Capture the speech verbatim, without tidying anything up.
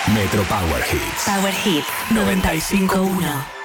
Metro Power Hits. Power Hit noventa y cinco punto uno.